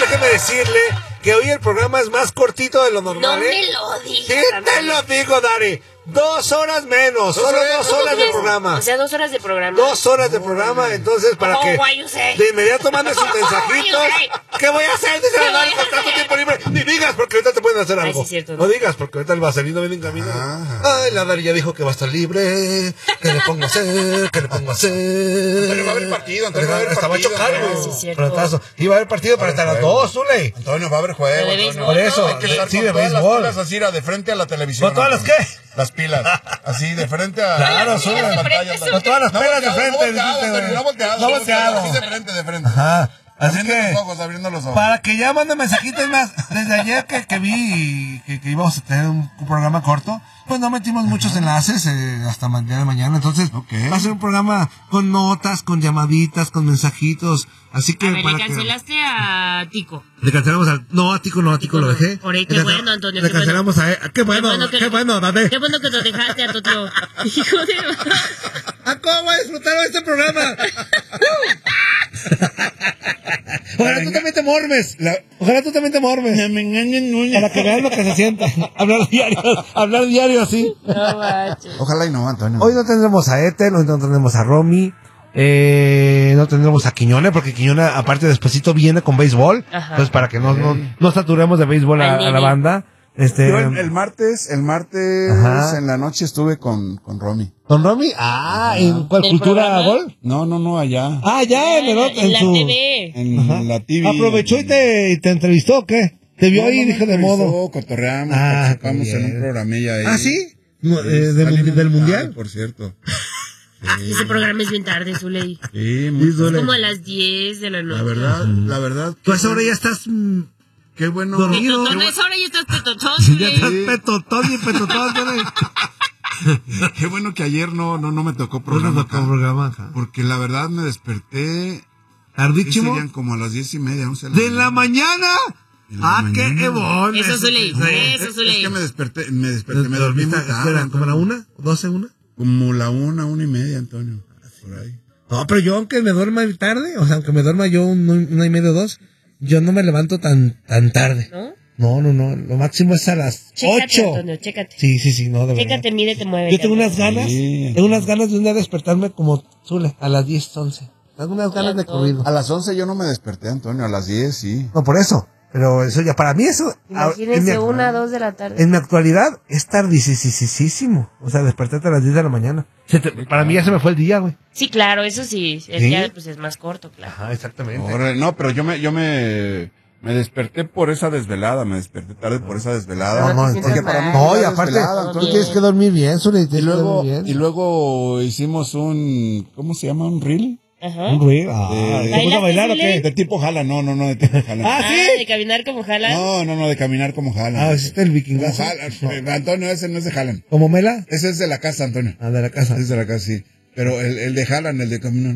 déjeme decirle que hoy el programa es más cortito de lo normal. No me lo digas. Sí, te lo digo, Dari. 2 horas menos, solo 2 horas de programa. O sea, 2 horas de programa. 2 horas de programa, entonces para que de inmediato mande sus mensajitos. ¿Qué voy a hacer? Dice la Dari con tanto tiempo libre. Ni digas porque ahorita te pueden hacer algo. Sí, cierto, no digas porque ahorita el vaselino viene en camino. Ay, la Dari ya dijo que va a estar libre. ¿Qué le pongo a hacer? ¿Qué le pongo a hacer? Antonio, va a haber partido. Antonio, va a haber partido. Estaba a chocar, cierto. Y va a haber partido para estar a las 2, Zuley. Antonio, va a haber juego. Por eso, hay que estar sí, con de todas béisbol. las pilas así, de frente a la televisión. ¿Con todas las qué? Las pilas. Así, de frente a... Claro, Zuley. Con todas las pelas de frente. No volteado. Así de frente. Ajá. Así que, abriendo los ojos. para que ya manden mensajitos más, desde ayer que vi que íbamos a tener un programa corto, pues no metimos muchos enlaces hasta mañana, entonces va a ser un programa con notas, con llamaditas, con mensajitos, así que... A ver, le cancelaste a Tico. Le cancelamos a Tico lo dejé. Por ahí, qué bueno, Antonio. Le cancelamos qué bueno a qué bueno, Date. Qué bueno que lo dejaste a tu tío. Hijo de... ¿Cómo voy a disfrutar de este programa? Ojalá tú también te mormes. Para que vean lo que se sienta. Hablar diario así. No manches. Ojalá y no, Antonio. Hoy no tendremos a Ethel, hoy no tendremos a Romy, no tendremos a Quiñone, porque Quiñone aparte despuesito viene con béisbol. Ajá. Entonces para que no saturemos de béisbol a la banda. Yo el martes Ajá. en la noche estuve con Romy. ¿Con Romy? ¿En cuál? ¿Cultura programa? Gol? No, allá. Ya, en la su... TV. En la TV. ¿Aprovechó y te entrevistó o qué? ¿Te vio ahí y dijo de modo? Cotorreamos, Ah, participamos qué bien. en un programilla ahí. ¿Ah, sí? Salimos ¿Del mundial? Por cierto. Ese programa es bien tarde, Zuley. Sí, muy Zuley. Es como a las 10 de la noche. La verdad. Pues ahora ya estás... Qué bueno. dormido. Petotón, es hora y estás petotón, Ya estás Zuley. petotón. Qué bueno que ayer no me tocó No programa. nos tocó acá, programa acá. Porque la verdad me desperté. ¿Tardísimo? Serían como a las 10:30, 11 ¿De la mañana? Qué ebón. Eso, Zuley. Eso, Es Zuley. que me desperté, me dormí muy tarde. ¿Como la 1? ¿12, 1? Como la 1:30, Antonio. Por ahí. No, pero yo aunque me duerma tarde, o sea, aunque me duerma yo 1:30 o 2, yo no me levanto tan tarde. ¿No? No, lo máximo es a las Chécate, 8. Antonio, chécate. Sí, no, de verdad. Chécate, mídete, muévete. Yo tengo unas ganas, Sí. de un día despertarme como Zule, a las 10, 11. Tengo unas ganas de corrido. A las 11 yo no me desperté, Antonio. A las 10 sí. No, por eso. Pero eso ya, para mí eso... Imagínense 1 2 de la tarde. En mi actualidad es tardísimo. O sea, despertarte a las 10 de la mañana. Para mí ya se me fue el día, güey. Sí, claro, eso sí. El ¿Sí? día pues es más corto, claro. Ajá, exactamente. Órale, no, pero yo me desperté por esa desvelada. Me desperté tarde por esa desvelada. No, entonces, para mí no, y era aparte, desvelada, tú entonces- tienes que dormir bien, Zule. Y luego hicimos ¿cómo se llama? ¿Un reel? Ajá. Un ruido. ¿Te ¿Bailaste, puso a bailar o Zule? qué? De tipo jala, no, de tipo jala. De caminar como jalan. No, de caminar como jala. ¿Hiciste el Como vikingazo? jala. Antonio, ese no es de jalan. ¿Como Mela? Ese es de la casa, Antonio. De la casa. Ese es de la casa, sí. Pero el de jalan, el de caminar.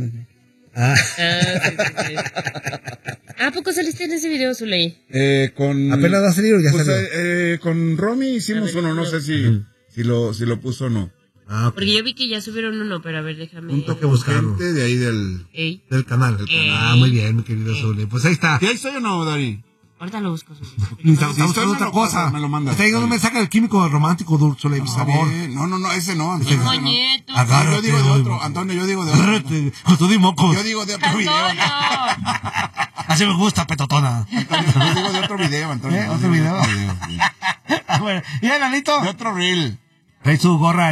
Sí. ¿A poco saliste en ese video, Zuley? ¿Apenas va a salir o ya pues, salió? con Romy hicimos A ver, uno, no sé si lo puso o no. Ok. Porque yo vi que ya subieron uno, pero a ver, déjame. Un toque buscarlo. Gente de ahí del... Ey, Del canal. Muy bien, mi querido Zule. Pues ahí está. ¿Y ahí estoy o no, Dari? ahorita lo busco, Zuley. Estamos Si estoy, buscando me otra lo cosa. pasas, me lo mandas. Está llegando un mensaje del químico romántico, Zule, por favor. No, ese no, Antonio. ¡Qué ese no. coñeto! Agárrate, Yo digo de hoy, otro, Antonio, yo digo de otro. Agárrate, con tu mocos. Yo digo de otro video. ¡Antonio! Así me gusta, petotona. Antonio, yo digo de otro video, Antonio. ¿Otro video? Sí. Bueno, ¿y el Anito? De otro reel. Trae su gorra